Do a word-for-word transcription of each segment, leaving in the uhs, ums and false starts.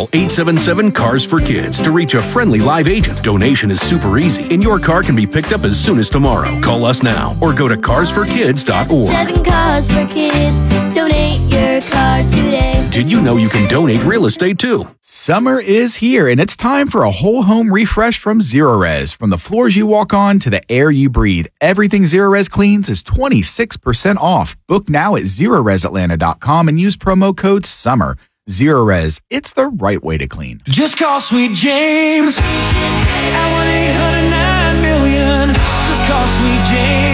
Call eight seven seven, C A R S for Kids to reach a friendly live agent. Donation is super easy, and your car can be picked up as soon as tomorrow. Call us now or go to cars for kids dot org. Seven cars for kids. Donate your car today. Did you know you can donate real estate too? Summer is here, and it's time for a whole home refresh from Zerorez. From the floors you walk on to the air you breathe, everything Zerorez cleans is twenty-six percent off. Book now at Zerorez Atlanta dot com and use promo code SUMMER. Zerorez, it's the right way to clean. Just call Sweet James at one eight hundred nine million. Just call Sweet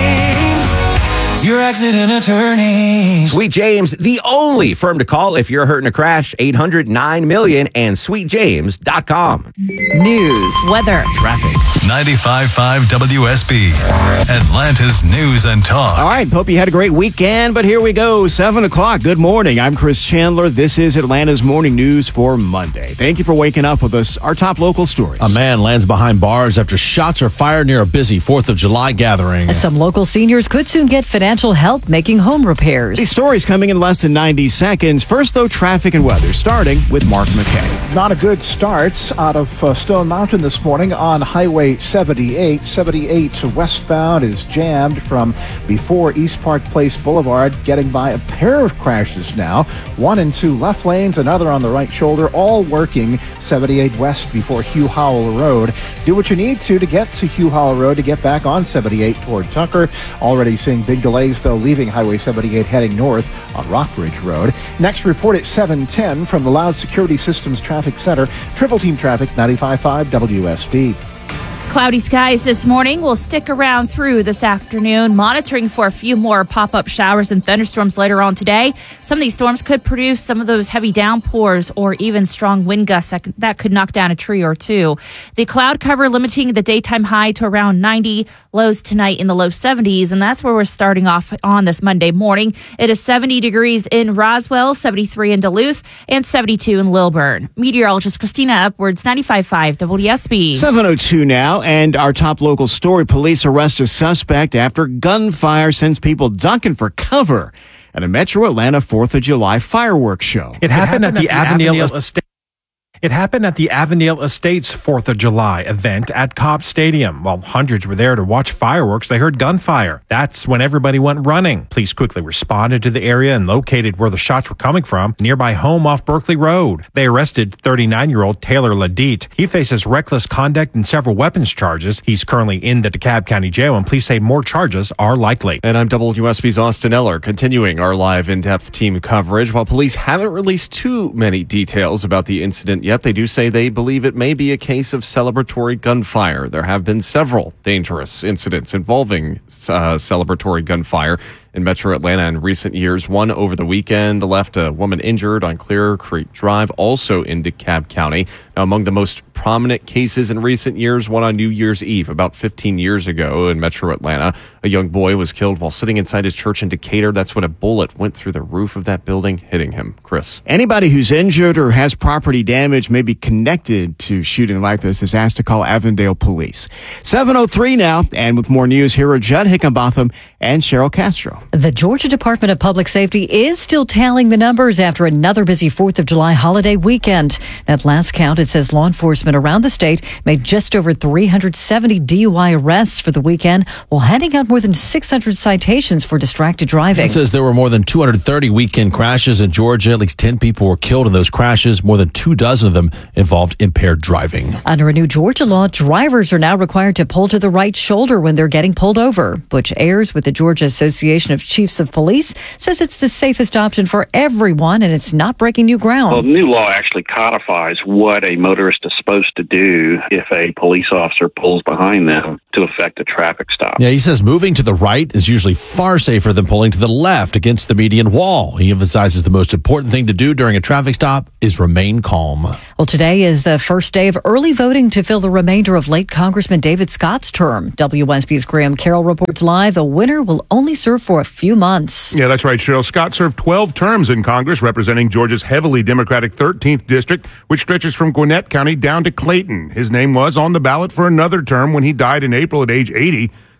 James, your accident attorney. Sweet James, the only firm to call if you're hurt in a crash. eight hundred nine million and sweet james dot com. News, weather, Traffic. ninety-five point five W S B, Atlanta's News and Talk. All right, hope you had a great weekend, but here we go, seven o'clock. Good morning. I'm Chris Chandler. This is Atlanta's Morning News for Monday. Thank you for waking up with us. Our top local stories. A man lands behind bars after shots are fired near a busy fourth of July gathering. Some local seniors could soon get financial help making home repairs. These stories coming in less than ninety seconds. First, though, traffic and weather, starting with Mark McKay. Not a good start out of uh, Stone Mountain this morning on Highway seventy-eight. seventy-eight westbound is jammed from before East Park Place Boulevard, getting by a pair of crashes now. One in two left lanes, another on the right shoulder, all working seventy-eight west before Hugh Howell Road. Do what you need to to get to Hugh Howell Road to get back on seventy-eight toward Tucker. Already seeing big delays, though, leaving Highway seventy-eight heading north on Rockbridge Road. Next report at seven ten from the Loud Security Systems Traffic Center. Triple Team Traffic, ninety-five point five W S B. Cloudy skies this morning will stick around through this afternoon, monitoring for a few more pop-up showers and thunderstorms later on today. Some of these storms could produce some of those heavy downpours or even strong wind gusts that, that could knock down a tree or two. The cloud cover limiting the daytime high to around ninety, lows tonight in the low seventies, and that's where we're starting off on this Monday morning. It is seventy degrees in Roswell, seventy-three in Duluth, and seventy-two in Lilburn. Meteorologist Christina Upwards, ninety-five point five W S B. seven oh two now. And our top local story, police arrest a suspect after gunfire sends people ducking for cover at a Metro Atlanta fourth of July fireworks show. It happened, it happened at, at the, the Avondale, Avondale Estate. It happened at the Avondale Estates fourth of July event at Cobb Stadium. While hundreds were there to watch fireworks, they heard gunfire. That's when everybody went running. Police quickly responded to the area and located where the shots were coming from, nearby home off Berkeley Road. They arrested thirty-nine-year-old Taylor Ladite. He faces reckless conduct and several weapons charges. He's currently in the DeKalb County Jail, and police say more charges are likely. And I'm W S B's Austin Eller, continuing our live in-depth team coverage. While police haven't released too many details about the incident yet, they do say they believe it may be a case of celebratory gunfire. There have been several dangerous incidents involving uh, celebratory gunfire in Metro Atlanta in recent years. One over the weekend left a woman injured on Clear Creek Drive, also in DeKalb County. Now, among the most prominent cases in recent years, one on New Year's Eve, about fifteen years ago in Metro Atlanta. A young boy was killed while sitting inside his church in Decatur. That's when a bullet went through the roof of that building, hitting him. Chris. Anybody who's injured or has property damage may be connected to shooting like this is asked to call Avondale Police. seven oh three now, and with more news, here are Judd Hickenbotham and Cheryl Castro. The Georgia Department of Public Safety is still tallying the numbers after another busy fourth of July holiday weekend. At last count, it says law enforcement around the state made just over three hundred seventy D U I arrests for the weekend, while handing out more than six hundred citations for distracted driving. It says there were more than two hundred thirty weekend crashes in Georgia. At least ten people were killed in those crashes. More than two dozen of them involved impaired driving. Under a new Georgia law, drivers are now required to pull to the right shoulder when they're getting pulled over. Butch Ayers with the Georgia Association of Chiefs of Police says it's the safest option for everyone, and it's not breaking new ground. Well, the new law actually codifies what a motorist is supposed to do if a police officer pulls behind them to effect a traffic stop. Yeah, he says moving to the right is usually far safer than pulling to the left against the median wall. He emphasizes the most important thing to do during a traffic stop is remain calm. Well, today is the first day of early voting to fill the remainder of late Congressman David Scott's term. W S B's Graham Carroll reports live the winner will only serve for a few months. Yeah, that's right, Cheryl. Scott served twelve terms in Congress, representing Georgia's heavily Democratic thirteenth District, which stretches from Gwinnett County down to Clayton. His name was on the ballot for another term when he died in April at age eighty.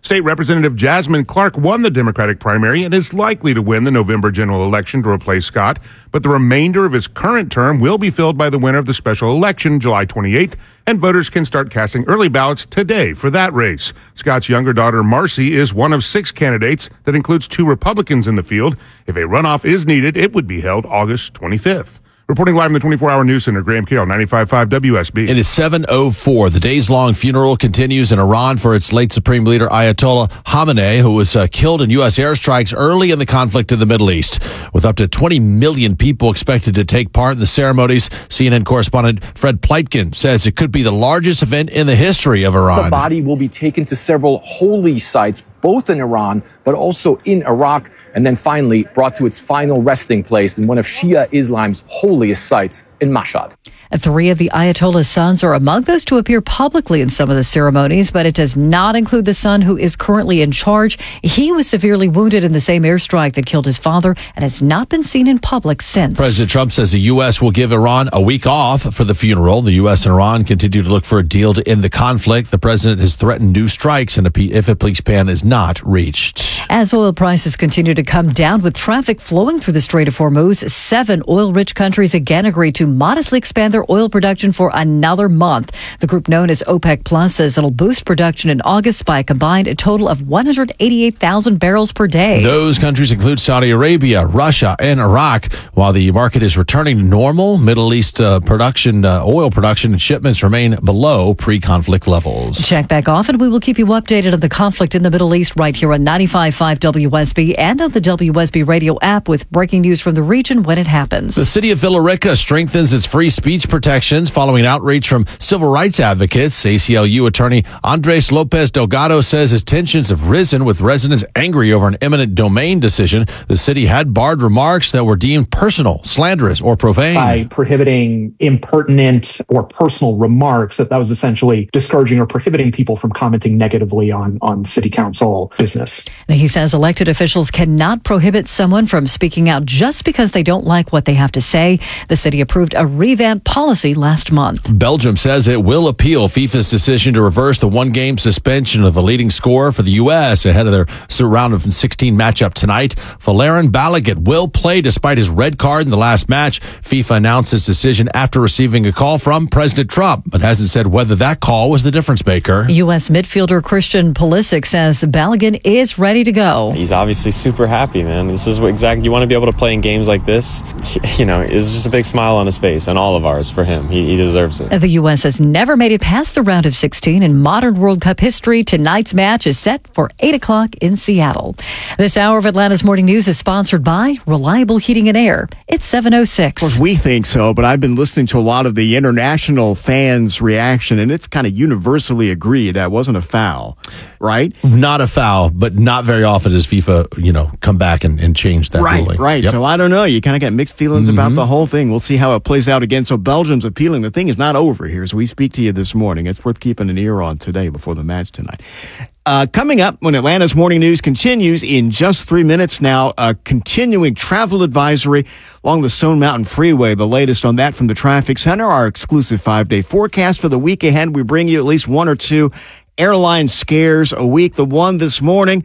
State Representative Jasmine Clark won the Democratic primary and is likely to win the November general election to replace Scott, but the remainder of his current term will be filled by the winner of the special election July twenty-eighth, and voters can start casting early ballots today for that race. Scott's younger daughter, Marcy, is one of six candidates that includes two Republicans in the field. If a runoff is needed, it would be held August twenty-fifth. Reporting live in the twenty-four hour News Center, Graham Carroll, ninety-five point five W S B. It is seven oh four. The days-long funeral continues in Iran for its late Supreme Leader Ayatollah Khamenei, who was uh, killed in U S airstrikes early in the conflict in the Middle East. With up to twenty million people expected to take part in the ceremonies, C N N correspondent Fred Pleitkin says it could be the largest event in the history of Iran. The body will be taken to several holy sites, both in Iran, but also in Iraq, and then finally brought to its final resting place in one of Shia Islam's holiest sites in Mashhad. Three of the Ayatollah's sons are among those to appear publicly in some of the ceremonies, but it does not include the son who is currently in charge. He was severely wounded in the same airstrike that killed his father and has not been seen in public since. President Trump says the U S will give Iran a week off for the funeral. The U S and Iran continue to look for a deal to end the conflict. The president has threatened new strikes and if a peace plan is not reached. As oil prices continue to come down with traffic flowing through the Strait of Hormuz, seven oil-rich countries again agreed to modestly expand their oil production for another month. The group known as OPEC Plus says it'll boost production in August by a combined total of one hundred eighty-eight thousand barrels per day. Those countries include Saudi Arabia, Russia, and Iraq. While the market is returning to normal, Middle East uh, production, uh, oil production and shipments remain below pre-conflict levels. Check back off and we will keep you updated on the conflict in the Middle East right here on ninety-five point five W S B and on the W S B radio app with breaking news from the region when it happens. The city of Villa Rica strengthens its free speech protections following outreach from civil rights advocates. A C L U attorney Andres Lopez Delgado says as tensions have risen with residents angry over an eminent domain decision, the city had barred remarks that were deemed personal, slanderous, or profane. By prohibiting impertinent or personal remarks, that that was essentially discouraging or prohibiting people from commenting negatively on, on city council business. He says elected officials cannot prohibit someone from speaking out just because they don't like what they have to say. The city approved a revamped policy last month. Belgium says it will appeal FIFA's decision to reverse the one-game suspension of the leading scorer for the U S ahead of their round of sixteen matchup tonight. Valerian Balogun will play despite his red card in the last match. FIFA announced its decision after receiving a call from President Trump, but hasn't said whether that call was the difference maker. U S midfielder Christian Pulisic says Balogun is ready to go. He's obviously super happy, man. This is what exactly you want to be able to play in games like this. You know, it's just a big smile on his face, and all of ours for him. He, he deserves it. The U S has never made it past the round of sixteen in modern World Cup history. Tonight's match is set for eight o'clock in Seattle. This hour of Atlanta's Morning News is sponsored by Reliable Heating and Air. It's seven oh six. Of course, we think so, but I've been listening to a lot of the international fans' reaction, and it's kind of universally agreed that wasn't a foul, right? Not a foul, but not very often does FIFA, you know, come back and, and change that right, ruling. Right, Yep. So I don't know. You kind of got mixed feelings Mm-hmm. about the whole thing. We'll see how it plays out again. So Belgium's appealing. The thing is not over here as we speak to you this morning. It's worth keeping an ear on today before the match tonight. Uh, coming up when Atlanta's Morning News continues in just three minutes now, a continuing travel advisory along the Stone Mountain Freeway. The latest on that from the Traffic Center, our exclusive five-day forecast for the week ahead. We bring you at least one or two airline scares a week. The one this morning,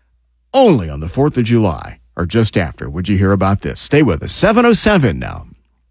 only on the fourth of July, or just after. Would you hear about this? Stay with us. seven oh seven now.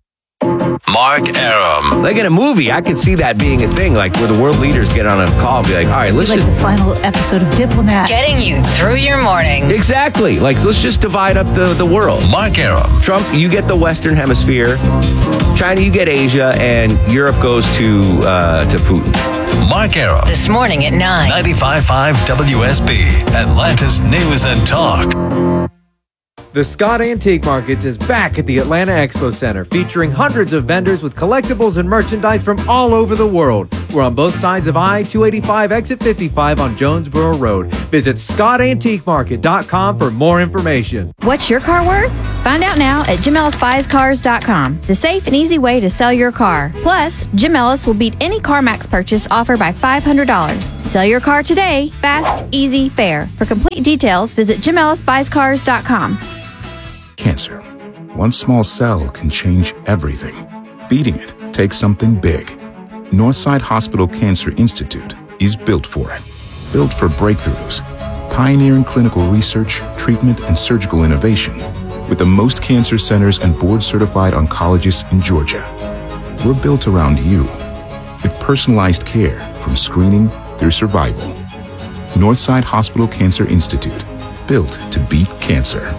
Mark Arum. Like in a movie, I could see that being a thing, like where the world leaders get on a call and be like, all right, let's like just... the final episode of Diplomat. Getting you through your morning. Exactly. Like, let's just divide up the, the world. Mark Arum. Trump, you get the Western Hemisphere. China, you get Asia. And Europe goes to uh, to Putin. Mark Arum. This morning at nine. ninety-five point five W S B. Atlanta's News and Talk. The Scott Antique Markets is back at the Atlanta Expo Center, featuring hundreds of vendors with collectibles and merchandise from all over the world. We're on both sides of I two eighty-five, exit fifty-five on Jonesboro Road. Visit scott antique market dot com for more information. What's your car worth? Find out now at Jim Ellis Buys Cars dot com, the safe and easy way to sell your car. Plus, Jim Ellis will beat any CarMax purchase offered by five hundred dollars. Sell your car today, fast, easy, fair. For complete details, visit Jim Ellis Buys Cars dot com. Cancer. One small cell can change everything. Beating it takes something big. Northside Hospital Cancer Institute is built for it. Built for breakthroughs pioneering clinical research, treatment, and surgical innovation with the most cancer centers and board-certified oncologists in Georgia. We're built around you with personalized care from screening through survival. Northside Hospital Cancer Institute, built to beat cancer.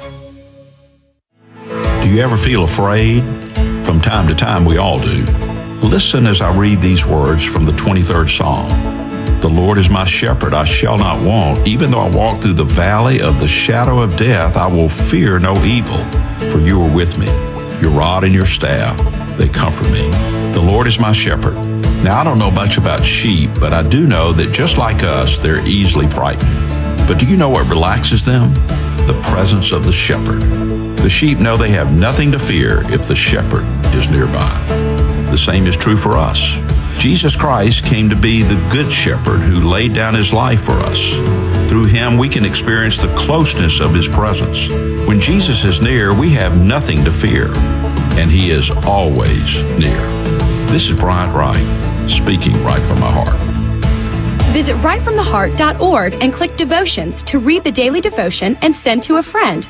Do you ever feel afraid? From time to time, we all do. Listen as I read these words from the twenty-third Psalm. The Lord is my shepherd, I shall not want. Even though I walk through the valley of the shadow of death, I will fear no evil, for you are with me. Your rod and your staff, they comfort me. The Lord is my shepherd. Now, I don't know much about sheep, but I do know that just like us, they're easily frightened. But do you know what relaxes them? The presence of the shepherd. The sheep know they have nothing to fear if the shepherd is nearby. The same is true for us. Jesus Christ came to be the good shepherd who laid down his life for us. Through him, we can experience the closeness of his presence. When Jesus is near, we have nothing to fear, and he is always near. This is Bryant Wright, speaking right from my heart. Visit right from the heart dot org and click Devotions to read the daily devotion and send to a friend.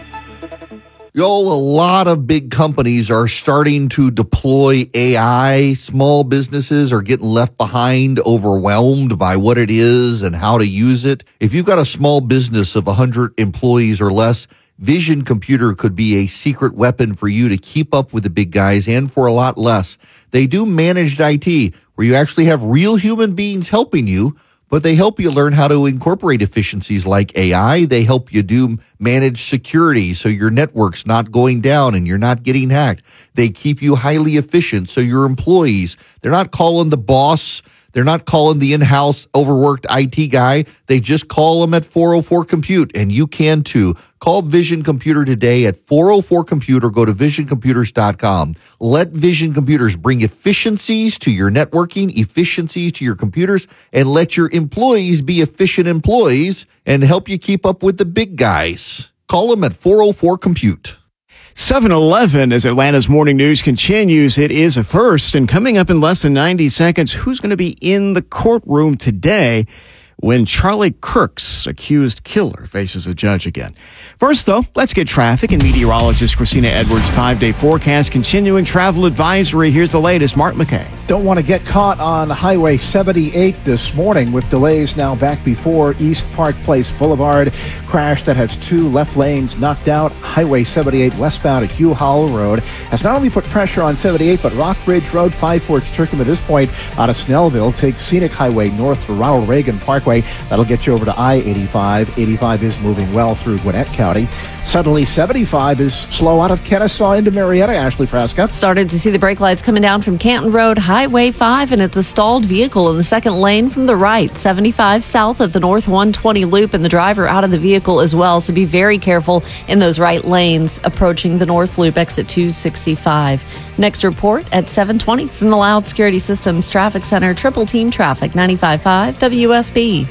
Y'all, a lot of big companies are starting to deploy A I. Small businesses are getting left behind, overwhelmed by what it is and how to use it. If you've got a small business of one hundred employees or less, Vision Computer could be a secret weapon for you to keep up with the big guys and for a lot less. They do managed I T, where you actually have real human beings helping you, but they help you learn how to incorporate efficiencies like A I. They help you do managed security so your network's not going down and you're not getting hacked. They keep you highly efficient so your employees, they're not calling the boss. They're not calling the in-house overworked I T guy. They just call them at four oh four compute, and you can too. Call Vision Computer today at four oh four compute or go to vision computers dot com. Let Vision Computers bring efficiencies to your networking, efficiencies to your computers, and let your employees be efficient employees and help you keep up with the big guys. Call them at four oh four compute. seven eleven, as Atlanta's morning news continues, it is a first. And coming up in less than ninety seconds, who's going to be in the courtroom today when Charlie Kirk's accused killer faces a judge again? First, though, let's get traffic and meteorologist Christina Edwards' five-day forecast. Continuing travel advisory. Here's the latest. Mark McKay. Don't want to get caught on Highway seventy-eight this morning with delays now back before East Park Place Boulevard. Crash that has two left lanes knocked out. Highway seventy-eight westbound at Hugh Howell Road has not only put pressure on seventy-eight, but Rockbridge Road, Five Forks Turkham at this point out of Snellville. Take Scenic Highway north to Ronald Reagan Parkway. That'll get you over to I eighty-five. eighty-five is moving well through Gwinnett County. Suddenly, seventy-five is slow out of Kennesaw into Marietta. Ashley Frasca. Started to see the brake lights coming down from Canton Road, Highway five, and it's a stalled vehicle in the second lane from the right. seventy-five south at the North one twenty loop, and the driver out of the vehicle as well, so be very careful in those right lanes approaching the North Loop, exit two sixty-five. Next report at seven twenty from the Loud Security Systems Traffic Center, Triple Team Traffic, ninety-five point five W S B.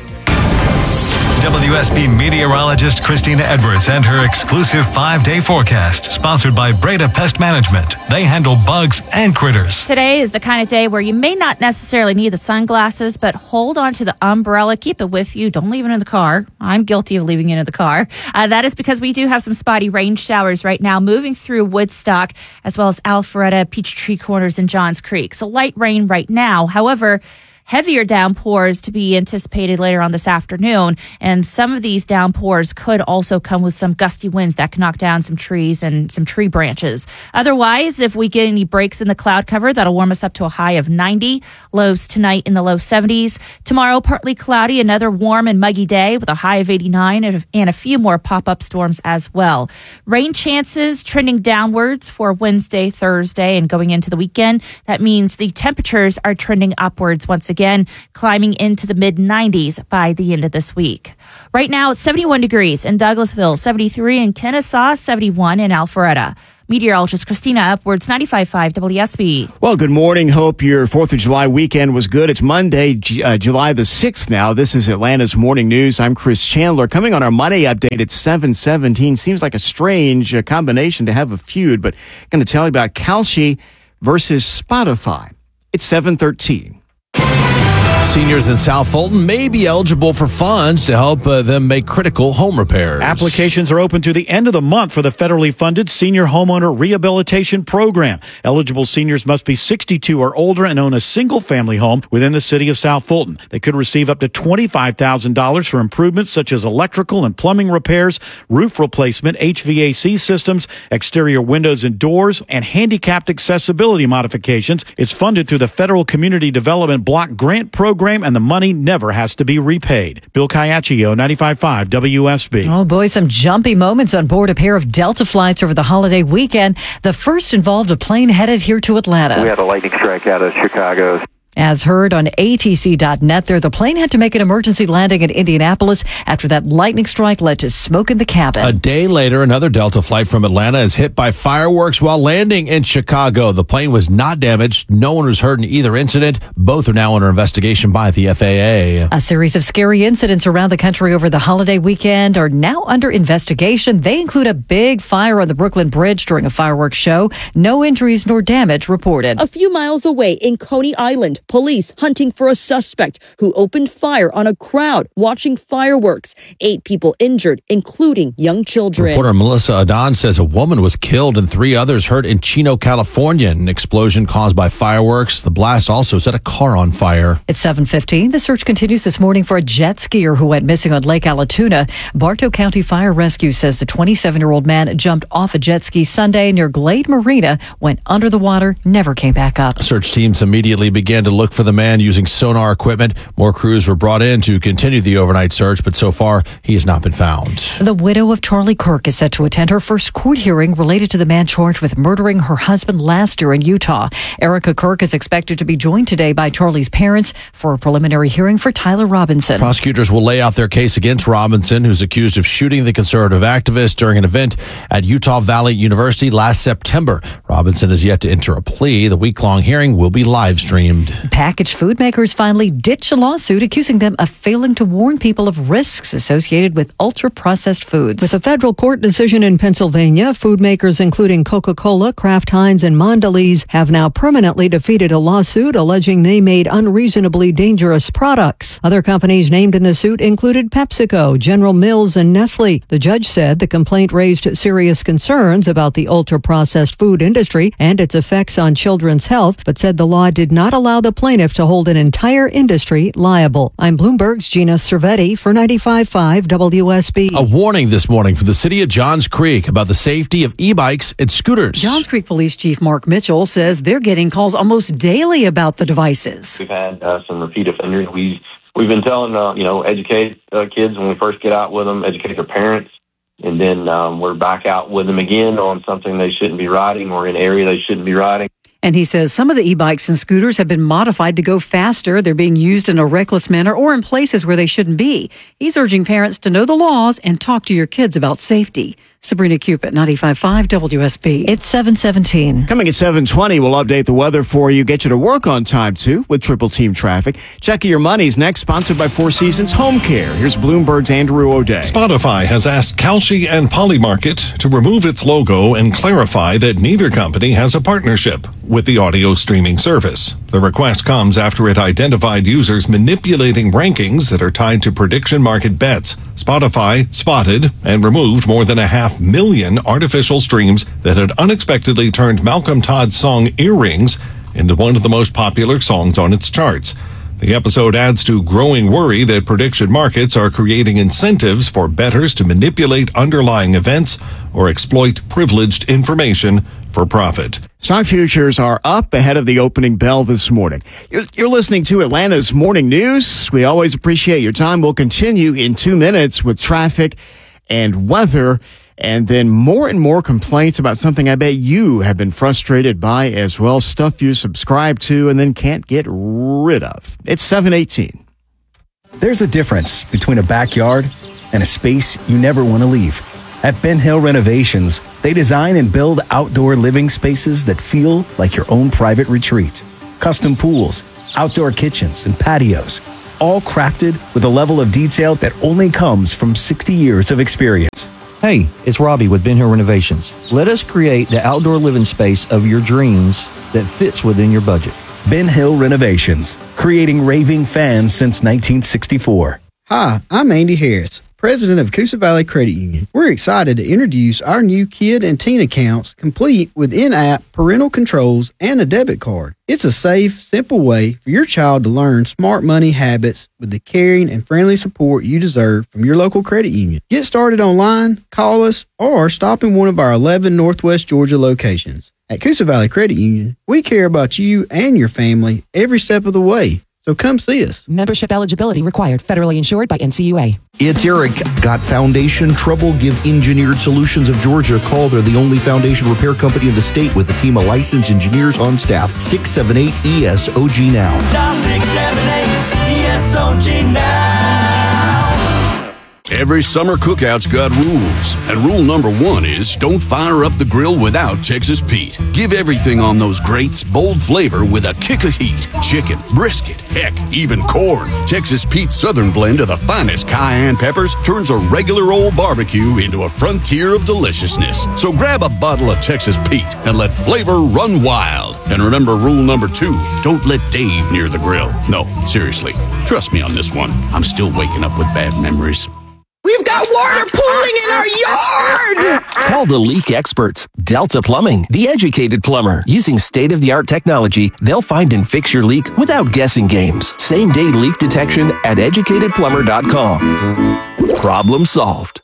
W S B meteorologist Christina Edwards and her exclusive five-day forecast, sponsored by Breda Pest Management. They handle bugs and critters. Today is the kind of day where you may not necessarily need the sunglasses, but hold on to the umbrella. Keep it with you. Don't leave it in the car. I'm guilty of leaving it in the car. Uh, that is because we do have some spotty rain showers right now moving through Woodstock, as well as Alpharetta, Peachtree Corners, and Johns Creek. So light rain right now. However, heavier downpours to be anticipated later on this afternoon. And some of these downpours could also come with some gusty winds that can knock down some trees and some tree branches. Otherwise, if we get any breaks in the cloud cover, that'll warm us up to a high of ninety. Lows tonight in the low seventies. Tomorrow, partly cloudy, another warm and muggy day with a high of eighty-nine and a few more pop-up storms as well. Rain chances trending downwards for Wednesday, Thursday, and going into the weekend. That means the temperatures are trending upwards once again. Again, climbing into the mid nineties by the end of this week. Right now, it's seventy-one degrees in Douglasville, seventy-three in Kennesaw, seventy-one in Alpharetta. Meteorologist Christina Upwards, ninety-five point five W S B. Well, good morning. Hope your fourth of July weekend was good. It's Monday, G- uh, July the sixth now. This is Atlanta's Morning News. I'm Chris Chandler. Coming on our Monday update at seven seventeen. Seems like a strange uh, combination to have a feud, but I'm going to tell you about Kalshi versus Spotify. It's seven thirteen. Seniors in South Fulton may be eligible for funds to help uh, them make critical home repairs. Applications are open to the end of the month for the federally funded Senior Homeowner Rehabilitation Program. Eligible seniors must be sixty-two or older and own a single-family home within the city of South Fulton. They could receive up to twenty-five thousand dollars for improvements such as electrical and plumbing repairs, roof replacement, H V A C systems, exterior windows and doors, and handicapped accessibility modifications. It's funded through the Federal Community Development Block Grant Program, and the money never has to be repaid. Bill Caiaccio, ninety-five point five W S B. Oh boy, some jumpy moments on board a pair of Delta flights over the holiday weekend. The first involved a plane headed here to Atlanta. We had a lightning strike out of Chicago. As heard on A T C dot net there, the plane had to make an emergency landing in Indianapolis after that lightning strike led to smoke in the cabin. A day later, another Delta flight from Atlanta is hit by fireworks while landing in Chicago. The plane was not damaged. No one was hurt in either incident. Both are now under investigation by the F A A. A series of scary incidents around the country over the holiday weekend are now under investigation. They include a big fire on the Brooklyn Bridge during a fireworks show. No injuries nor damage reported. A few miles away in Coney Island, police hunting for a suspect who opened fire on a crowd watching fireworks. Eight people injured, including young children. Reporter Melissa Adon says a woman was killed and three others hurt in Chino, California. An explosion caused by fireworks. The blast also set a car on fire. It's seven fifteen. The search continues this morning for a jet skier who went missing on Lake Allatoona. Bartow County Fire Rescue says the twenty-seven-year-old man jumped off a jet ski Sunday near Glade Marina, went under the water, never came back up. Search teams immediately began to look for the man using sonar equipment. More crews were brought in to continue the overnight search, but so far he has not been found. The widow of Charlie Kirk is set to attend her first court hearing related to the man charged with murdering her husband last year in Utah. Erica Kirk is expected to be joined today by Charlie's parents for a preliminary hearing for Tyler Robinson. Prosecutors will lay out their case against Robinson, who's accused of shooting the conservative activist during an event at Utah Valley University last September. Robinson has yet to enter a plea. The week-long hearing will be live streamed. Packaged food makers finally ditch a lawsuit accusing them of failing to warn people of risks associated with ultra-processed foods. With a federal court decision in Pennsylvania, food makers including Coca-Cola, Kraft Heinz, and Mondelez have now permanently defeated a lawsuit alleging they made unreasonably dangerous products. Other companies named in the suit included PepsiCo, General Mills, and Nestle. The judge said the complaint raised serious concerns about the ultra-processed food industry and its effects on children's health, but said the law did not allow the plaintiff to hold an entire industry liable. I'm Bloomberg's Gina Cervetti for ninety-five point five W S B. A warning this morning from the city of Johns Creek about the safety of e-bikes and scooters. Johns Creek Police Chief Mark Mitchell says they're getting calls almost daily about the devices. We've had uh, some repeat offenders. We, we've been telling, uh, you know, educate uh, kids when we first get out with them, educate their parents, and then um, we're back out with them again on something they shouldn't be riding or in an area they shouldn't be riding. And he says some of the e-bikes and scooters have been modified to go faster. They're being used in a reckless manner or in places where they shouldn't be. He's urging parents to know the laws and talk to your kids about safety. Sabrina Cupid, ninety-five point five W S B. It's seven seventeen. Coming at seven twenty, we'll update the weather for you, get you to work on time, too, with Triple Team Traffic. Check Your Money's next, sponsored by Four Seasons Home Care. Here's Bloomberg's Andrew O'Day. Spotify has asked Kalshi and Polymarket to remove its logo and clarify that neither company has a partnership with the audio streaming service. The request comes after it identified users manipulating rankings that are tied to prediction market bets. Spotify spotted and removed more than a half million artificial streams that had unexpectedly turned Malcolm Todd's song Earrings into one of the most popular songs on its charts. The episode adds to growing worry that prediction markets are creating incentives for bettors to manipulate underlying events or exploit privileged information for profit. Stock futures are up ahead of the opening bell this morning. You're, you're listening to Atlanta's Morning News. We always appreciate your time. We'll continue in two minutes with traffic and weather, and then more and more complaints about something I bet you have been frustrated by as well, stuff you subscribe to and then can't get rid of. It's seven eighteen. There's a difference between a backyard and a space you never want to leave. At Ben Hill Renovations, they design and build outdoor living spaces that feel like your own private retreat. Custom pools, outdoor kitchens, and patios, all crafted with a level of detail that only comes from sixty years of experience. Hey, it's Robbie with Ben Hill Renovations. Let us create the outdoor living space of your dreams that fits within your budget. Ben Hill Renovations, creating raving fans since nineteen sixty-four. Hi, I'm Andy Harris, president of Coosa Valley Credit Union. We're excited to introduce our new kid and teen accounts, complete with in-app parental controls and a debit card. It's a safe, simple way for your child to learn smart money habits with the caring and friendly support you deserve from your local credit union. Get started online, call us, or stop in one of our eleven Northwest Georgia locations. At Coosa Valley Credit Union, we care about you and your family every step of the way. So come see us. Membership eligibility required. Federally insured by N C U A. It's Eric. Got foundation trouble? Give Engineered Solutions of Georgia a call. They're the only foundation repair company in the state with a team of licensed engineers on staff. six seven eight E S O G now. six seven eight E S O G now. Every summer cookout's got rules, and rule number one is don't fire up the grill without Texas Pete. Give everything on those grates bold flavor with a kick of heat. Chicken, brisket, heck, even corn. Texas Pete's Southern blend of the finest cayenne peppers turns a regular old barbecue into a frontier of deliciousness. So grab a bottle of Texas Pete and let flavor run wild. And remember rule number two, don't let Dave near the grill. No, seriously, trust me on this one. I'm still waking up with bad memories. We've got water pooling in our yard! Call the leak experts. Delta Plumbing, the educated plumber. Using state-of-the-art technology, they'll find and fix your leak without guessing games. Same-day leak detection at educated plumber dot com. Problem solved.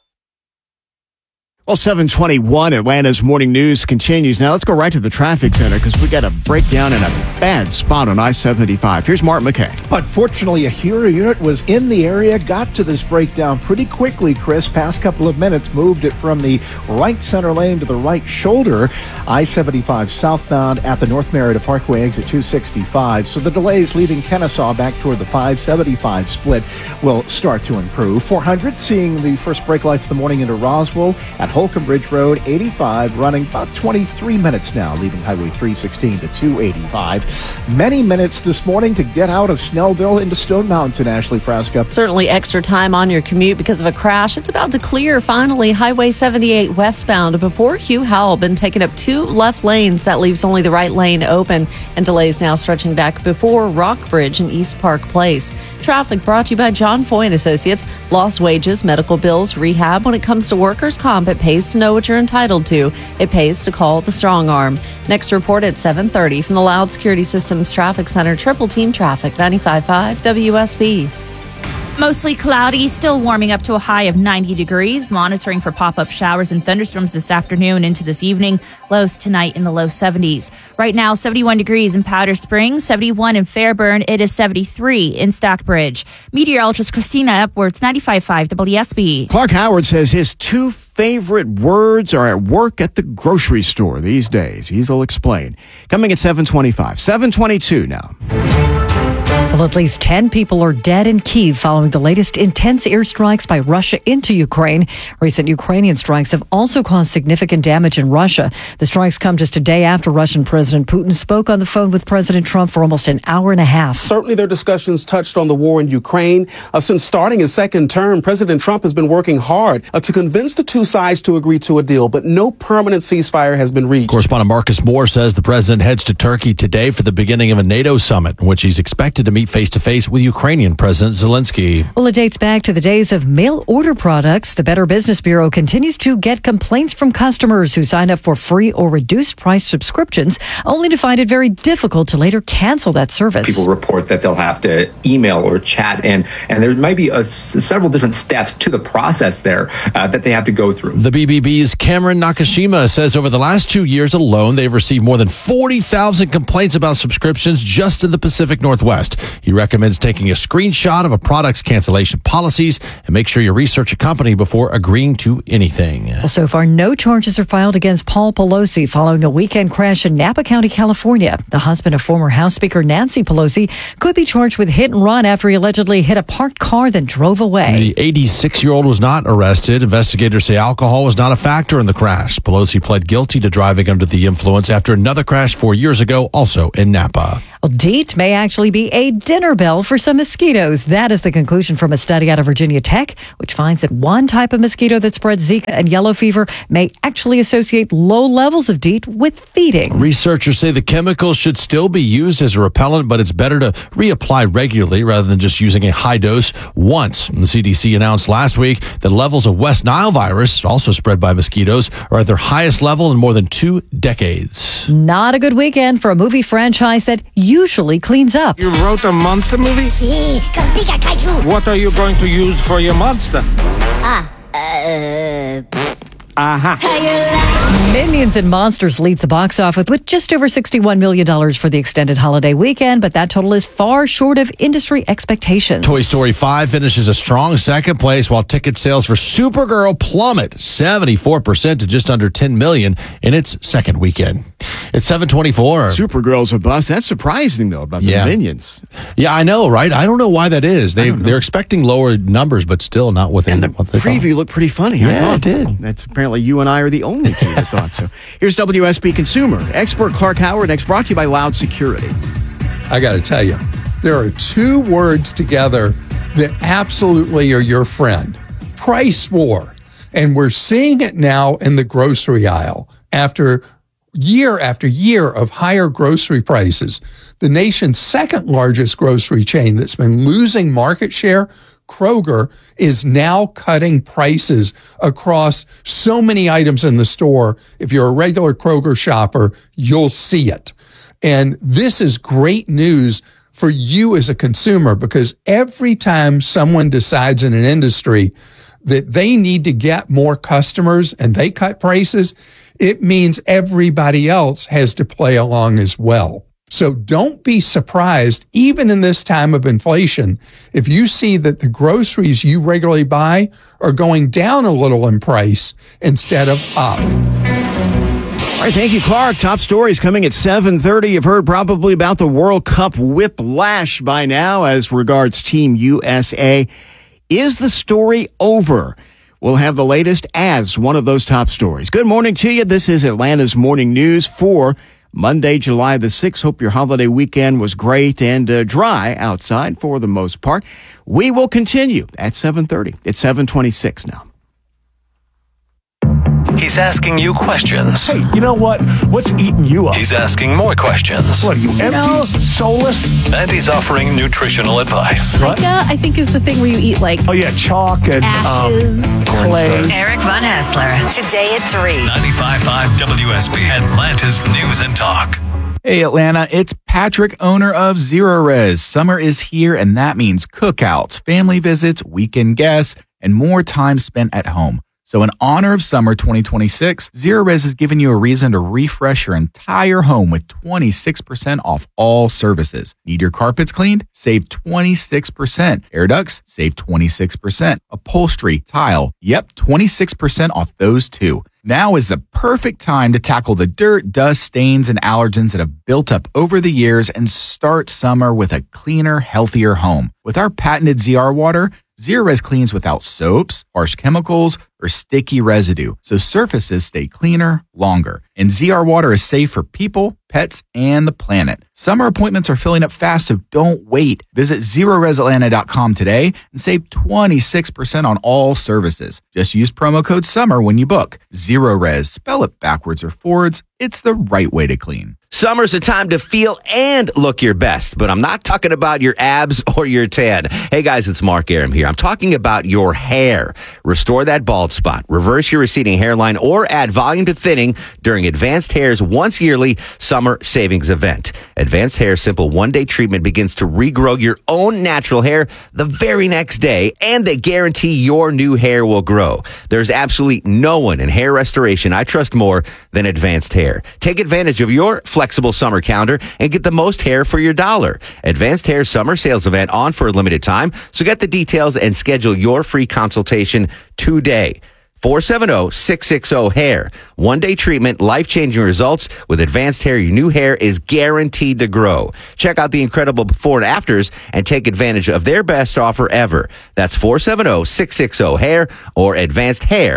Well, seven twenty-one, Atlanta's morning news continues. Now let's go right to the traffic center because we got a breakdown in a bad spot on I seventy-five. Here's Mark McKay. Unfortunately, a Hero unit was in the area, got to this breakdown pretty quickly, Chris. Past couple of minutes, moved it from the right center lane to the right shoulder. I seventy-five southbound at the North Merida Parkway exit two sixty-five. So the delays leaving Kennesaw back toward the five seventy-five split will start to improve. four hundred seeing the first brake lights of the morning into Roswell at Holcomb Bridge Road, eighty-five, running about twenty-three minutes now, leaving Highway three sixteen to two eighty-five. Many minutes this morning to get out of Snellville into Stone Mountain, Ashley Frasca. Certainly extra time on your commute because of a crash. It's about to clear, finally, Highway seventy-eight westbound before Hugh Howell. Been taking up two left lanes. That leaves only the right lane open, and delays now stretching back before Rockbridge and East Park Place. Traffic brought to you by John Foy and Associates. Lost wages, medical bills, rehab. When it comes to workers' comp, it pays to know what you're entitled to. It pays to call the Strong Arm. Next report at seven thirty from the Loud Security Systems Traffic Center. Triple Team Traffic, ninety-five point five W S B. Mostly cloudy, still warming up to a high of ninety degrees. Monitoring for pop-up showers and thunderstorms this afternoon into this evening. Lows tonight in the low seventies. Right now, seventy-one degrees in Powder Springs, seventy-one in Fairburn. It is seventy-three in Stockbridge. Meteorologist Christina Edwards, ninety-five point five W S B. Clark Howard says his two favorite words are at work at the grocery store these days. He'll explain. Coming at seven twenty-five. seven twenty-two now. Well, at least ten people are dead in Kyiv following the latest intense airstrikes by Russia into Ukraine. Recent Ukrainian strikes have also caused significant damage in Russia. The strikes come just a day after Russian President Putin spoke on the phone with President Trump for almost an hour and a half. Certainly their discussions touched on the war in Ukraine. Uh, since starting his second term, President Trump has been working hard uh, to convince the two sides to agree to a deal, but no permanent ceasefire has been reached. Correspondent Marcus Moore says the president heads to Turkey today for the beginning of a NATO summit, in which he's expected to meet face-to-face with Ukrainian President Zelensky. Well, it dates back to the days of mail-order products. The Better Business Bureau continues to get complaints from customers who sign up for free or reduced-price subscriptions, only to find it very difficult to later cancel that service. People report that they'll have to email or chat in, and there might be a, several different steps to the process there uh, that they have to go through. The B B B's Cameron Nakashima says over the last two years alone, they've received more than forty thousand complaints about subscriptions just in the Pacific Northwest. He recommends taking a screenshot of a product's cancellation policies and make sure you research a company before agreeing to anything. Well, so far, no charges are filed against Paul Pelosi following a weekend crash in Napa County, California. The husband of former House Speaker Nancy Pelosi could be charged with hit and run after he allegedly hit a parked car, then drove away. The eighty-six-year-old was not arrested. Investigators say alcohol was not a factor in the crash. Pelosi pled guilty to driving under the influence after another crash four years ago, also in Napa. Well, DEET may actually be a dinner bell for some mosquitoes. That is the conclusion from a study out of Virginia Tech, which finds that one type of mosquito that spreads Zika and yellow fever may actually associate low levels of DEET with feeding. Researchers say the chemical should still be used as a repellent, but it's better to reapply regularly rather than just using a high dose once. The C D C announced last week that levels of West Nile virus, also spread by mosquitoes, are at their highest level in more than two decades. Not a good weekend for a movie franchise that usually cleans up. You wrote a monster movie? Sí, con pica kaiju. What are you going to use for your monster? Ah, uh... Aha. Uh-huh. Minions and Monsters leads the box office with just over sixty-one million dollars for the extended holiday weekend, but that total is far short of industry expectations. Toy Story five finishes a strong second place, while ticket sales for Supergirl plummet seventy-four percent to just under ten million dollars in its second weekend. It's seven twenty-four. Supergirl's a bust. That's surprising, though, about the Yeah. Minions. Yeah, I know, right? I don't know why that is. They, they're expecting lower numbers, but still not within And the what they preview thought. looked pretty funny. Yeah, I thought. it did. That's apparently you and I are the only two that thought so. Here's W S B Consumer. Expert Clark Howard, next brought to you by Loud Security. I got to tell you, there are two words together that absolutely are your friend. Price war. And we're seeing it now in the grocery aisle. After year after year of higher grocery prices, the nation's second largest grocery chain that's been losing market share, Kroger, is now cutting prices across so many items in the store. If you're a regular Kroger shopper, you'll see it. And this is great news for you as a consumer, because every time someone decides in an industry that they need to get more customers and they cut prices, it means everybody else has to play along as well. So don't be surprised, even in this time of inflation, if you see that the groceries you regularly buy are going down a little in price instead of up. All right, thank you, Clark. Top stories coming at seven thirty. You've heard probably about the World Cup whiplash by now as regards Team U S A. Is the story over? We'll have the latest as one of those top stories. Good morning to you. This is Atlanta's Morning News for Monday, July the sixth. Hope your holiday weekend was great and uh, dry outside for the most part. We will continue at seven thirty. It's seven twenty-six now. He's asking you questions. Hey, you know what? What's eating you up? He's asking more questions. What are you, empty? No. Soulless? And he's offering nutritional advice. Pica, I think, is the thing where you eat like oh yeah, chalk and ashes, um, clay. Eric Von Hassler, today at three. ninety-five point five W S B, Atlanta's News and Talk. Hey Atlanta, it's Patrick, owner of Zero Res. Summer is here, and that means cookouts, family visits, weekend guests, and more time spent at home. So in honor of summer twenty twenty-six, Zero Res is giving you a reason to refresh your entire home with twenty-six percent off all services. Need your carpets cleaned? Save twenty-six percent. Air ducts? Save twenty-six percent. Upholstery, tile? Yep, twenty-six percent off those too. Now is the perfect time to tackle the dirt, dust, stains, and allergens that have built up over the years and start summer with a cleaner, healthier home. With our patented Z R water, Zero Res cleans without soaps, harsh chemicals, or sticky residue, so surfaces stay cleaner longer. And Z R water is safe for people, pets, and the planet. Summer appointments are filling up fast, so don't wait. Visit zero res atlanta dot com today and save twenty-six percent on all services. Just use promo code SUMMER when you book. Zero Res, spell it backwards or forwards. It's the right way to clean. Summer's a time to feel and look your best, but I'm not talking about your abs or your tan. Hey guys, it's Mark Aram here. I'm talking about your hair. Restore that bald spot, reverse your receding hairline, or add volume to thinning during Advanced Hair's once yearly summer savings event. Advanced Hair's simple one-day treatment begins to regrow your own natural hair the very next day, and they guarantee your new hair will grow. There's absolutely no one in hair restoration I trust more than Advanced Hair. Take advantage of your flexible summer calendar and get the most hair for your dollar. Advanced Hair summer sales event on for a limited time, so get the details and schedule your free consultation today. four seven zero, six six zero, hair. One-day treatment, life-changing results. With Advanced Hair, your new hair is guaranteed to grow. Check out the incredible before and afters and take advantage of their best offer ever. That's four seven zero, six six zero, hair or advanced hair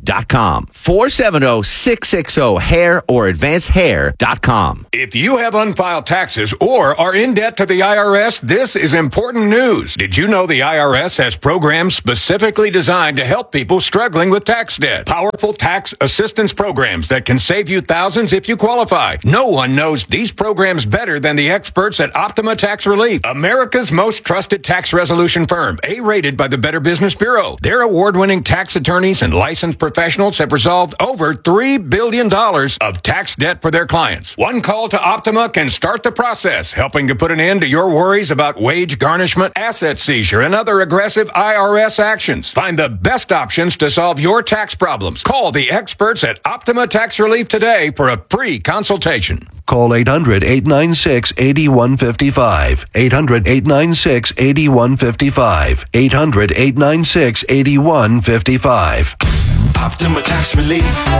dot com. four seven zero, six six zero, hair or advanced hair dot com. If you have unfiled taxes or are in debt to the I R S, this is important news. Did you know the I R S has programs specifically designed to help people struggling with tax debt? Powerful tax assistance programs that can save you thousands if you qualify. No one knows these programs better than the experts at Optima Tax Relief, America's most trusted tax resolution firm, A-rated by the Better Business Bureau. Their award-winning tax attorneys and licensed professionals have resolved over three billion dollars of tax debt for their clients. One call to Optima can start the process, helping to put an end to your worries about wage garnishment, asset seizure, and other aggressive I R S actions. Find the best options to solve your tax problems. Call the experts at Optima Tax Relief today for a free consultation. Call eight hundred, eight nine six, eight one five five. eight hundred, eight nine six, eight one five five. eight hundred, eight nine six, eight one five five. Optima Tax Relief.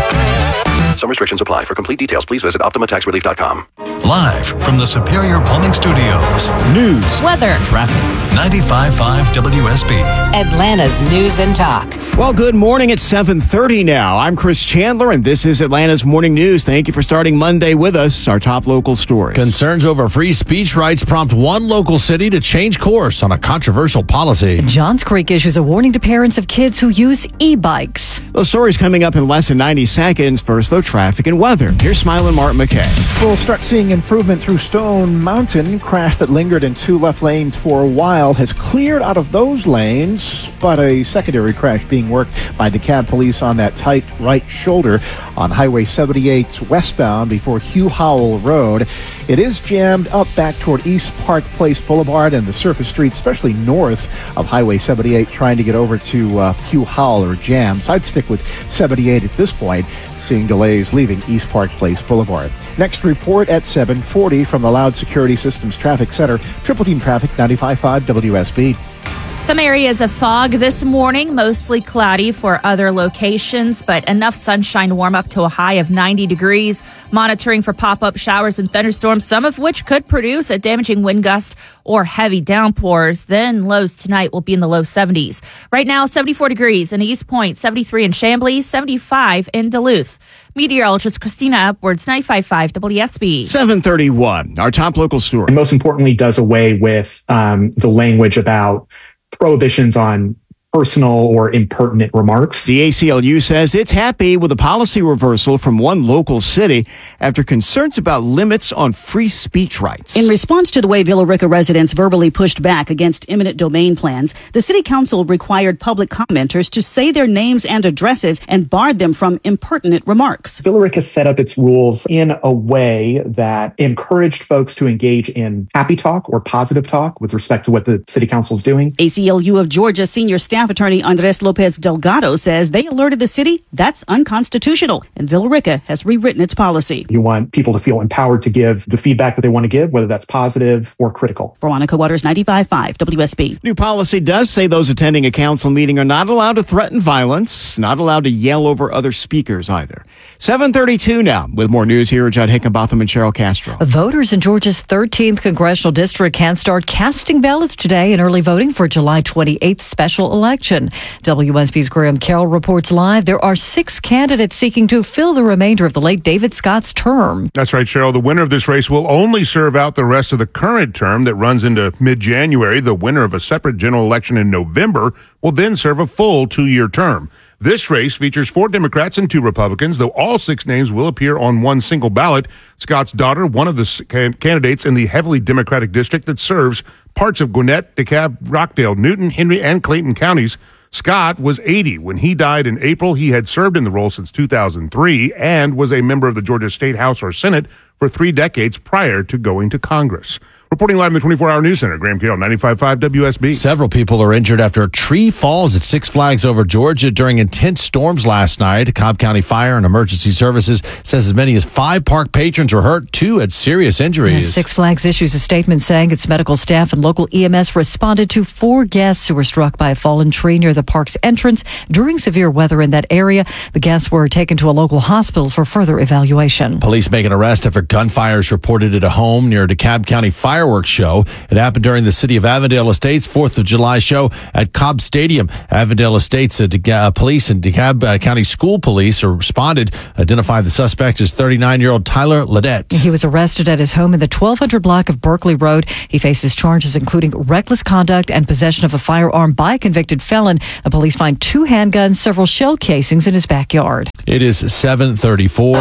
Some restrictions apply. For complete details, please visit optima tax relief dot com. Live from the Superior Plumbing Studios. News. Weather. Traffic. ninety-five point five W S B. Atlanta's News and Talk. Well, good morning. It's seven thirty now. I'm Chris Chandler, and this is Atlanta's Morning News. Thank you for starting Monday with us. Our top local stories. Concerns over free speech rights prompt one local city to change course on a controversial policy. Johns Creek issues a warning to parents of kids who use e-bikes. Those stories coming up in less than ninety seconds. First, though, traffic and weather. Here's Smiling Martin McKay. We'll start seeing improvement through Stone Mountain. Crash that lingered in two left lanes for a while has cleared out of those lanes, but a secondary crash being worked by DeKalb police on that tight right shoulder on Highway seventy-eight westbound before Hugh Howell Road. It is jammed up back toward East Park Place Boulevard and the surface streets, especially north of Highway seventy-eight, trying to get over to uh, Hugh Howell are jammed. So I'd stick with seventy-eight at this point, seeing delays leaving East Park Place Boulevard. Next report at seven forty from the Loud Security Systems Traffic Center. Triple Team Traffic, ninety-five point five W S B. Some areas of fog this morning, mostly cloudy for other locations, but enough sunshine to warm up to a high of ninety degrees. Monitoring for pop-up showers and thunderstorms, some of which could produce a damaging wind gust or heavy downpours. Then lows tonight will be in the low seventies. Right now, seventy-four degrees in East Point, seventy-three in Chamblee, seventy-five in Duluth. Meteorologist Christina Upwards, ninety-five point five W S B. seven thirty-one, our top local story. And most importantly, does away with um, the language about prohibitions on personal or impertinent remarks. The A C L U says it's happy with a policy reversal from one local city after concerns about limits on free speech rights. In response to the way Villa Rica residents verbally pushed back against eminent domain plans, the city council required public commenters to say their names and addresses and barred them from impertinent remarks. Villa Rica set up its rules in a way that encouraged folks to engage in happy talk or positive talk with respect to what the city council is doing. A C L U of Georgia senior staff attorney Andres Lopez Delgado says they alerted the city that's unconstitutional, and Villa Rica has rewritten its policy. You want people to feel empowered to give the feedback that they want to give, whether that's positive or critical. Veronica Waters, ninety-five point five W S B. New policy does say those attending a council meeting are not allowed to threaten violence, not allowed to yell over other speakers either. seven thirty-two now, with more news here, Judd Hickenbotham and Cheryl Castro. Voters in Georgia's thirteenth congressional district can start casting ballots today in early voting for July twenty-eighth special election. W S B's Graham Carroll reports live there are six candidates seeking to fill the remainder of the late David Scott's term. That's right, Cheryl. The winner of this race will only serve out the rest of the current term that runs into mid-January. The winner of a separate general election in November will then serve a full two-year term. This race features four Democrats and two Republicans, though all six names will appear on one single ballot. Scott's daughter, one of the can- candidates in the heavily Democratic district that serves parts of Gwinnett, DeKalb, Rockdale, Newton, Henry, and Clayton counties. Scott was eighty when he died in April. He had served in the role since two thousand three and was a member of the Georgia State House or Senate for three decades prior to going to Congress. Reporting live in the twenty-four hour News Center, Graham Carroll, ninety-five point five W S B. Several people are injured after a tree falls at Six Flags over Georgia during intense storms last night. Cobb County Fire and Emergency Services says as many as five park patrons were hurt. Two had serious injuries. Six Flags issues a statement saying its medical staff and local E M S responded to four guests who were struck by a fallen tree near the park's entrance during severe weather in that area. The guests were taken to a local hospital for further evaluation. Police make an arrest after gunfire is reported at a home near DeKalb County Fire fireworks show. It happened during the City of Avondale Estates fourth of July show at Cobb Stadium. Avondale Estates uh, De- uh, police and DeKalb uh, County School Police responded, identified the suspect as thirty-nine-year-old Tyler Ledette. He was arrested at his home in the twelve hundred block of Berkeley Road. He faces charges including reckless conduct and possession of a firearm by a convicted felon. The police find two handguns, several shell casings in his backyard. It is seven thirty-four.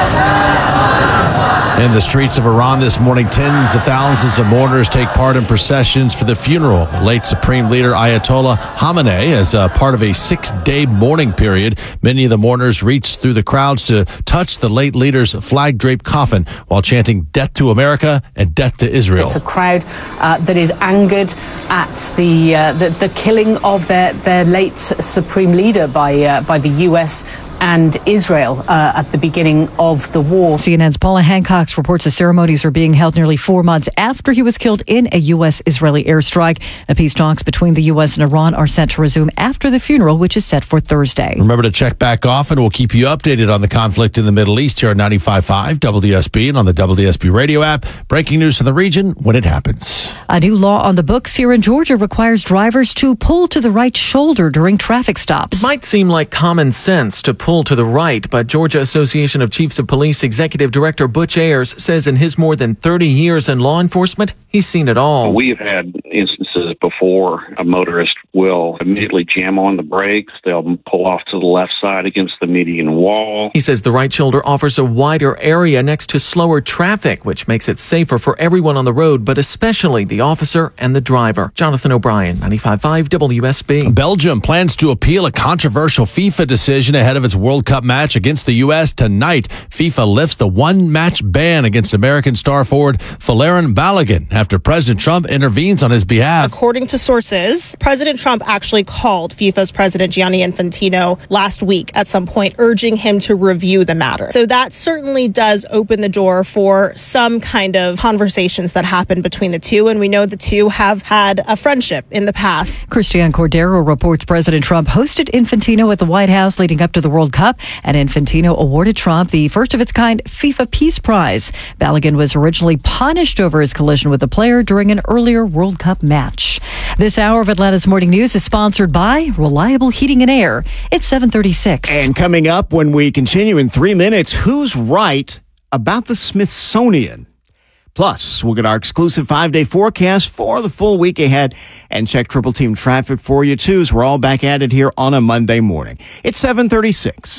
In the streets of Iran this morning, tens of thousands of mourners take part in processions for the funeral of the late Supreme Leader Ayatollah Khamenei as a part of a six-day mourning period. Many of the mourners reached through the crowds to touch the late leader's flag-draped coffin while chanting "Death to America" and "Death to Israel." It's a crowd uh, that is angered at the, uh, the the killing of their, their late Supreme Leader by uh, by the U S and Israel uh, at the beginning of the war. C N N's Paula Hancock reports the ceremonies are being held nearly four months after he was killed in a U S-Israeli airstrike. The peace talks between the U S and Iran are set to resume after the funeral, which is set for Thursday. Remember to check back often. We'll keep you updated on the conflict in the Middle East here on ninety-five point five W S B and on the W S B radio app. Breaking news in the region when it happens. A new law on the books here in Georgia requires drivers to pull to the right shoulder during traffic stops. It might seem like common sense to pull to the right, but Georgia Association of Chiefs of Police Executive Director Butch Ayers says in his more than thirty years in law enforcement, he's seen it all. We've had instances before a motorist will immediately jam on the brakes. They'll pull off to the left side against the median wall. He says the right shoulder offers a wider area next to slower traffic, which makes it safer for everyone on the road, but especially the officer and the driver. Jonathan O'Brien, ninety-five point five W S B. Belgium plans to appeal a controversial FIFA decision ahead of its World Cup match against the U S tonight. FIFA lifts the one-match ban against American star forward Folarin Balogun after President Trump intervenes on his behalf. According to sources, President Trump actually called FIFA's president Gianni Infantino last week at some point, urging him to review the matter. So that certainly does open the door for some kind of conversations that happen between the two, and we know the two have had a friendship in the past. Christian Cordero reports President Trump hosted Infantino at the White House leading up to the World Cup, and Infantino awarded Trump the first-of-its-kind FIFA Peace Prize. Balogun was originally punished over his collision with a player during an earlier World Cup match. This hour of Atlanta's Morning News is sponsored by Reliable Heating and Air. It's seven thirty-six. And coming up when we continue in three minutes, who's right about the Smithsonian? Plus, we'll get our exclusive five-day forecast for the full week ahead and check Triple Team traffic for you, too, as we're all back at it here on a Monday morning. It's seven thirty-six.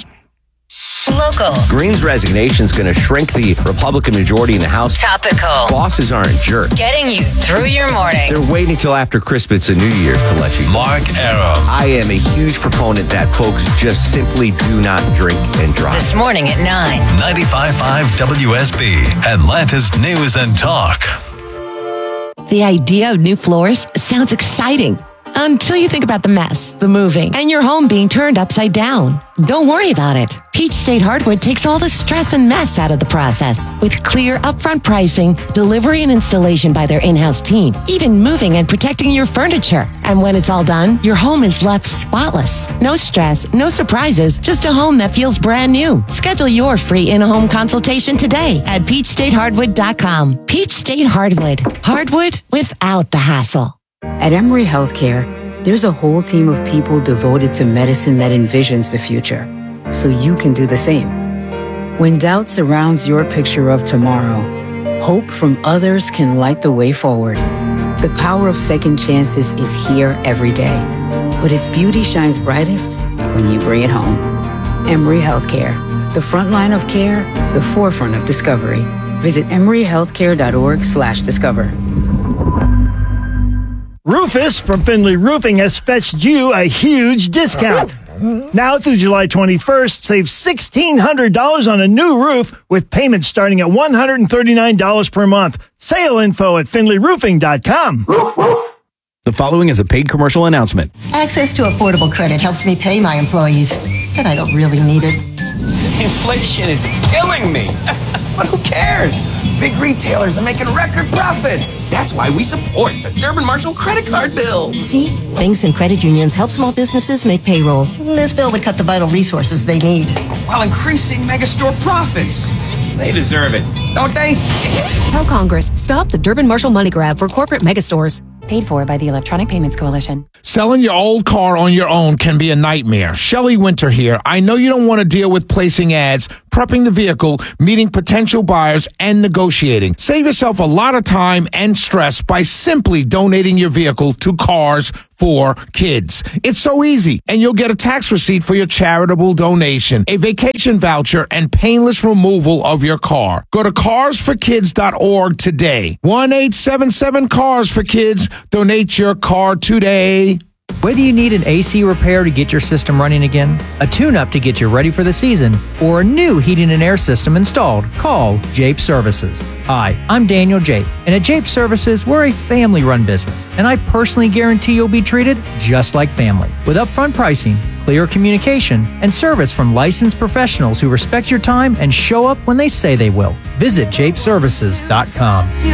Local. Green's resignation is going to shrink the Republican majority in the House. Topical. Bosses aren't jerks. Getting you through your morning. They're waiting until after Christmas and New Year's to let you. Mark Aram. I am a huge proponent that folks just simply do not drink and drive. This morning at nine. ninety-five point five W S B, Atlanta's News and Talk. The idea of new floors sounds exciting until you think about the mess, the moving, and your home being turned upside down. Don't worry about it. Peach State Hardwood takes all the stress and mess out of the process with clear upfront pricing, delivery and installation by their in-house team, even moving and protecting your furniture. And when it's all done, your home is left spotless. No stress, no surprises, just a home that feels brand new. Schedule your free in-home consultation today at peach state hardwood dot com. Peach State Hardwood. Hardwood without the hassle. At Emory Healthcare, there's a whole team of people devoted to medicine that envisions the future, so you can do the same. When doubt surrounds your picture of tomorrow, hope from others can light the way forward. The power of second chances is here every day, but its beauty shines brightest when you bring it home. Emory Healthcare, the front line of care, the forefront of discovery. Visit emory healthcare dot org slash discover. Rufus from Finley Roofing has fetched you a huge discount. Now through July twenty-first, save sixteen hundred dollars on a new roof with payments starting at one hundred thirty-nine dollars per month. Sale info at finley roofing dot com. The following is a paid commercial announcement. Access to affordable credit helps me pay my employees, but I don't really need it. Inflation is killing me. But who cares? Big retailers are making record profits. That's why we support the Durbin Marshall credit card bill. See? Banks and credit unions help small businesses make payroll. This bill would cut the vital resources they need. While increasing megastore profits. They deserve it. don't they? Tell Congress, stop the Durbin Marshall money grab for corporate megastores. Paid for by the Electronic Payments Coalition. Selling your old car on your own can be a nightmare. Shelley Winter here. I know you don't want to deal with placing ads, prepping the vehicle, meeting potential buyers, and negotiating. Save yourself a lot of time and stress by simply donating your vehicle to Cars for Kids. It's so easy, and you'll get a tax receipt for your charitable donation, a vacation voucher, and painless removal of your car. Go to cars for kids dot org today. one eight seven seven cars for kids. Donate your car today. Whether you need an A C repair to get your system running again, a tune-up to get you ready for the season, or a new heating and air system installed, call Jape Services. Hi, I'm Daniel Jape, and at Jape Services, we're a family-run business, and I personally guarantee you'll be treated just like family. With upfront pricing, clear communication, and service from licensed professionals who respect your time and show up when they say they will. Visit jape services dot com.